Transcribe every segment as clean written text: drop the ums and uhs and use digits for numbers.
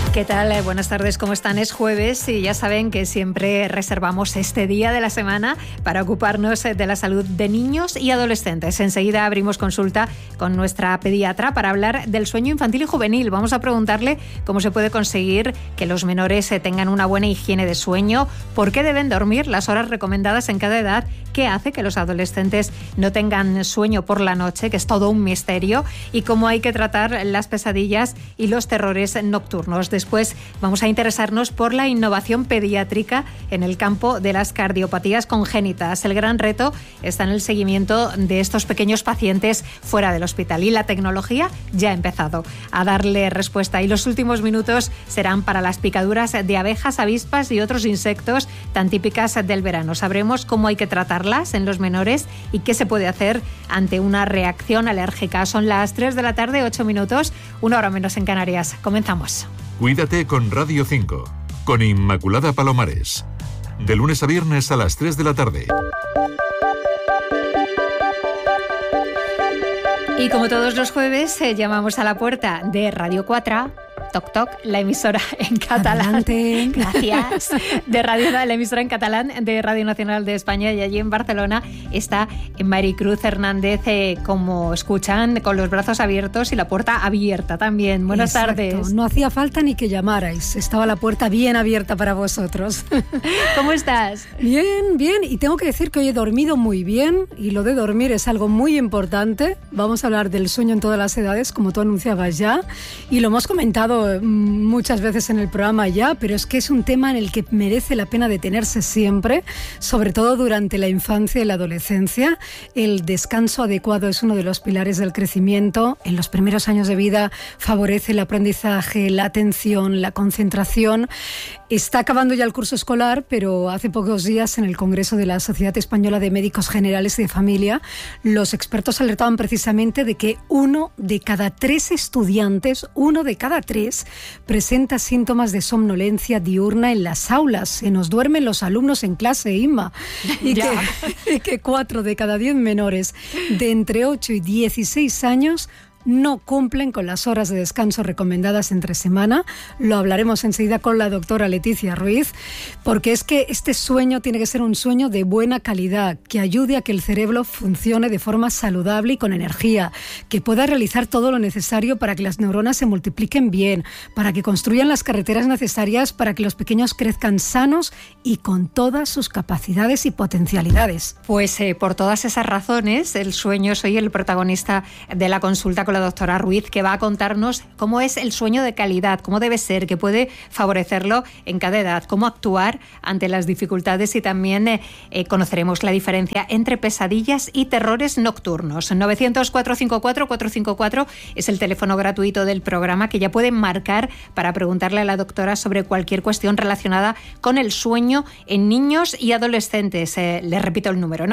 ¿Qué tal? Buenas tardes, ¿cómo están? Es jueves y ya saben que siempre reservamos este día de la semana para ocuparnos de la salud de niños y adolescentes. Enseguida abrimos consulta con nuestra pediatra para hablar del sueño infantil y juvenil. Vamos a preguntarle cómo se puede conseguir que los menores tengan una buena higiene de sueño, por qué deben dormir, las horas recomendadas en cada edad, qué hace que los adolescentes no tengan sueño por la noche, que es todo un misterio, y cómo hay que tratar las pesadillas y los terrores nocturnos. Después vamos a interesarnos por la innovación pediátrica en el campo de las cardiopatías congénitas. El gran reto está en el seguimiento de estos pequeños pacientes fuera del hospital y la tecnología ya ha empezado a darle respuesta. Y los últimos minutos serán para las picaduras de abejas, avispas y otros insectos tan típicas del verano. Sabremos cómo hay que tratarlas en los menores y qué se puede hacer ante una reacción alérgica. Son las 3 de la tarde, 8 minutos, 1 hora menos en Canarias. Comenzamos. Cuídate con Radio 5, con Inmaculada Palomares. De lunes a viernes a las 3 de la tarde. Y como todos los jueves, llamamos a la puerta de Radio 4, Toc Toc, la emisora en catalán. Adelante. Gracias. La emisora en catalán de Radio Nacional de España, y allí en Barcelona está Maricruz Hernández, como escuchan, con los brazos abiertos y la puerta abierta también. Buenas tardes. No hacía falta ni que llamarais. Estaba la puerta bien abierta para vosotros. ¿Cómo estás? Bien, bien. Y tengo que decir que hoy he dormido muy bien, y lo de dormir es algo muy importante. Vamos a hablar del sueño en todas las edades, como tú anunciabas ya, y lo hemos comentado muchas veces en el programa ya, pero es que es un tema en el que merece la pena detenerse siempre, sobre todo durante la infancia y la adolescencia. El descanso adecuado es uno de los pilares del crecimiento. En los primeros años de vida favorece el aprendizaje, la atención, la concentración. Está acabando ya el curso escolar, pero hace pocos días en el Congreso de la Sociedad Española de Médicos Generales y de Familia, los expertos alertaban precisamente de que 1 de cada 3 estudiantes, 1 de cada 3, presenta síntomas de somnolencia diurna en las aulas. Se nos duermen los alumnos en clase, Inma. Y que 4 de cada 10 menores de entre 8 y 16 años no cumplen con las horas de descanso recomendadas entre semana. Lo hablaremos enseguida con la doctora Leticia Ruiz, porque es que este sueño tiene que ser un sueño de buena calidad, que ayude a que el cerebro funcione de forma saludable y con energía, que pueda realizar todo lo necesario para que las neuronas se multipliquen bien, para que construyan las carreteras necesarias para que los pequeños crezcan sanos y con todas sus capacidades y potencialidades. Pues por todas esas razones, el sueño, soy el protagonista de la consulta con la doctora Ruiz, que va a contarnos cómo es el sueño de calidad, cómo debe ser, que puede favorecerlo en cada edad, cómo actuar ante las dificultades, y también conoceremos la diferencia entre pesadillas y terrores nocturnos. 900-454-454 es el teléfono gratuito del programa, que ya pueden marcar para preguntarle a la doctora sobre cualquier cuestión relacionada con el sueño en niños y adolescentes. Les repito el número,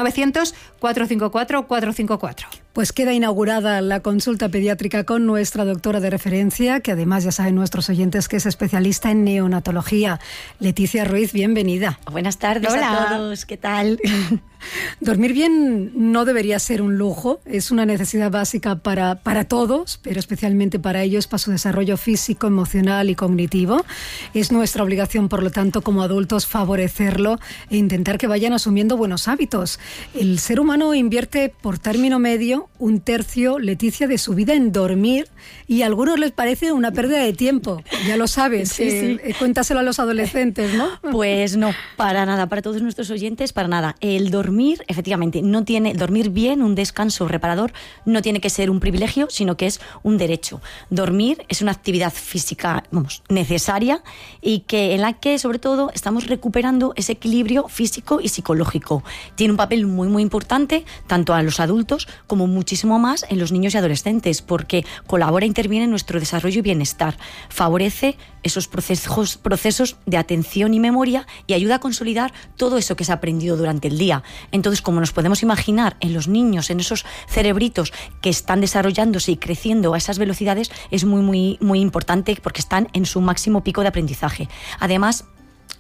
900-454-454. Pues queda inaugurada la consulta pediátrica con nuestra doctora de referencia, que además ya saben nuestros oyentes que es especialista en neonatología. Leticia Ruiz, bienvenida. Buenas tardes. Hola a todos, ¿qué tal? Dormir bien no debería ser un lujo, es una necesidad básica para todos, pero especialmente para ellos, para su desarrollo físico, emocional y cognitivo. Es nuestra obligación, por lo tanto, como adultos, favorecerlo e intentar que vayan asumiendo buenos hábitos. El ser humano invierte por término medio 1/3, Leticia, de su vida en dormir, y a algunos les parece una pérdida de tiempo. Ya lo sabes, sí. Cuéntaselo a los adolescentes, ¿no? Pues no, para nada, para todos nuestros oyentes, para nada. El dormir, efectivamente, dormir bien, un descanso reparador, no tiene que ser un privilegio, sino que es un derecho. Dormir es una actividad física, necesaria, y en la que, sobre todo, estamos recuperando ese equilibrio físico y psicológico. Tiene un papel muy, muy importante, tanto a los adultos como muchísimo más en los niños y adolescentes, porque colabora e interviene en nuestro desarrollo y bienestar, favorece esos procesos de atención y memoria, y ayuda a consolidar todo eso que se ha aprendido durante el día. Entonces, como nos podemos imaginar, en los niños, en esos cerebritos que están desarrollándose y creciendo a esas velocidades, es muy, muy, muy importante, porque están en su máximo pico de aprendizaje. Además,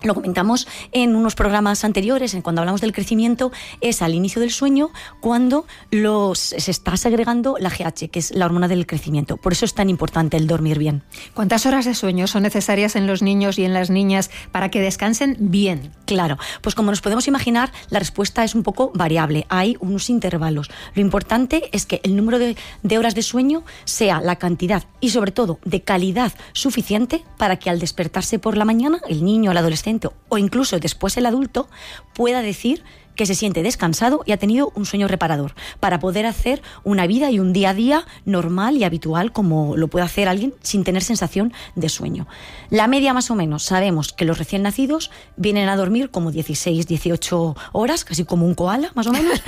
lo comentamos en unos programas anteriores, cuando hablamos del crecimiento, es al inicio del sueño cuando se está segregando la GH, que es la hormona del crecimiento. Por eso es tan importante el dormir bien. ¿Cuántas horas de sueño son necesarias en los niños y en las niñas para que descansen bien? Claro, pues como nos podemos imaginar, la respuesta es un poco variable. Hay unos intervalos. Lo importante es que el número de horas de sueño sea la cantidad y sobre todo de calidad suficiente para que al despertarse por la mañana, el niño, el adolescente o incluso después el adulto pueda decir que se siente descansado y ha tenido un sueño reparador, para poder hacer una vida y un día a día normal y habitual como lo puede hacer alguien sin tener sensación de sueño. La media más o menos, sabemos que los recién nacidos vienen a dormir como 16, 18 horas, casi como un koala más o menos.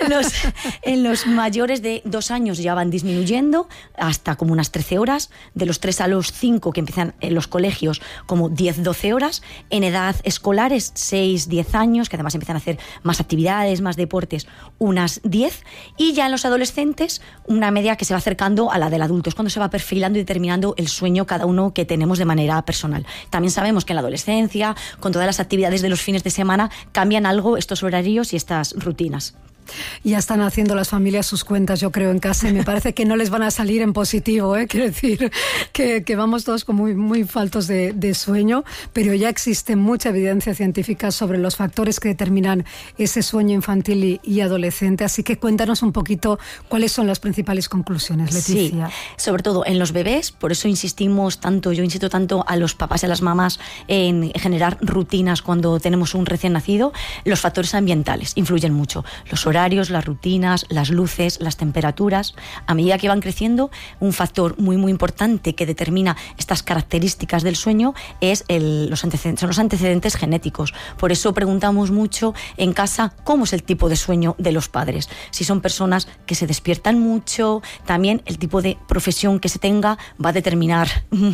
En los mayores de 2 años ya van disminuyendo hasta como unas 13 horas, de los 3 a los 5 que empiezan en los colegios como 10, 12 horas, en edad escolares 6, 10 años, que además empiezan a hacer más actividades, más deportes, unas 10, y ya en los adolescentes una media que se va acercando a la del adulto. Es cuando se va perfilando y determinando el sueño cada uno que tenemos de manera personal. También sabemos que en la adolescencia, con todas las actividades de los fines de semana, cambian algo estos horarios y estas rutinas. Ya están haciendo las familias sus cuentas, yo creo, en casa, y me parece que no les van a salir en positivo, ¿eh? Quiero decir que vamos todos con muy faltos de sueño, pero ya existe mucha evidencia científica sobre los factores que determinan ese sueño infantil y adolescente, así que cuéntanos un poquito cuáles son las principales conclusiones, Leticia. Sí, sobre todo en los bebés, por eso yo insisto tanto a los papás y a las mamás en generar rutinas cuando tenemos un recién nacido. Los factores ambientales influyen mucho, los horarios, las rutinas, las luces, las temperaturas. A medida que van creciendo, un factor muy importante que determina estas características del sueño son los antecedentes genéticos. Por eso preguntamos mucho en casa cómo es el tipo de sueño de los padres. Si son personas que se despiertan mucho, también el tipo de profesión que se tenga va a determinar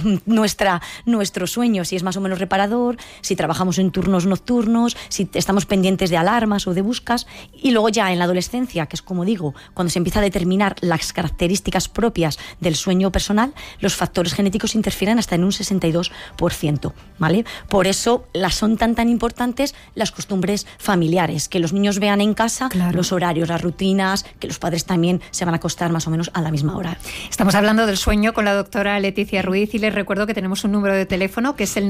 nuestro sueño, si es más o menos reparador, si trabajamos en turnos nocturnos, si estamos pendientes de alarmas o de buscas. Y luego ya en la adolescencia, que es como digo, cuando se empieza a determinar las características propias del sueño personal, los factores genéticos interfieren hasta en un 62%, ¿vale? Por eso son tan importantes las costumbres familiares, que los niños vean en casa, claro, los horarios, las rutinas, que los padres también se van a acostar más o menos a la misma hora. Estamos hablando del sueño con la doctora Leticia Ruiz y les recuerdo que tenemos un número de teléfono que es el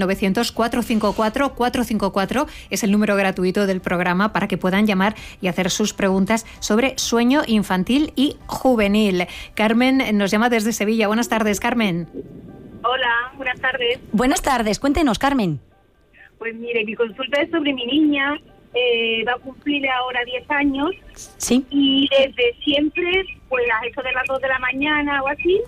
900-454-454, es el número gratuito del programa para que puedan llamar y hacer sus preguntas sobre sueño infantil y juvenil. Carmen nos llama desde Sevilla. Buenas tardes, Carmen. Hola, buenas tardes. Buenas tardes, cuéntenos, Carmen. Pues mire, mi consulta es sobre mi niña, va a cumplir ahora 10 años. Sí. Y desde siempre, pues a eso de las 2 de la mañana o así,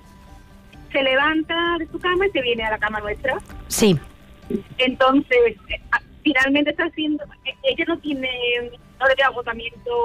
se levanta de su cama y se viene a la cama nuestra. Sí. Entonces, finalmente está haciendo, ella no le da agotamiento